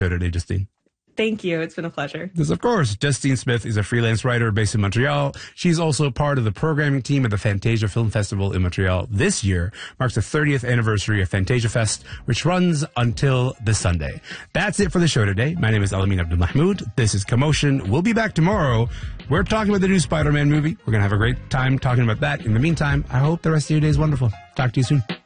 today, Justine. Thank you. It's been a pleasure. Because, of course, Justine Smith is a freelance writer based in Montreal. She's also part of the programming team at the Fantasia Film Festival in Montreal. This year marks the 30th anniversary of Fantasia Fest, which runs until this Sunday. That's it for the show today. My name is Alamin Abdulmahmoud. This is Commotion. We'll be back tomorrow. We're talking about the new Spider-Man movie. We're going to have a great time talking about that. In the meantime, I hope the rest of your day is wonderful. Talk to you soon.